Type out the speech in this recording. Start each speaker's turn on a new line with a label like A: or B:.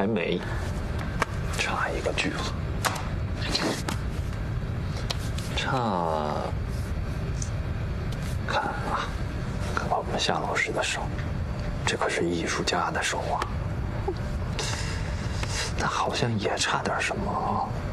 A: 还没，差一个句号，差。看啊，看看我们夏老师的手，这可是艺术家的手啊。但好像也差点什么啊。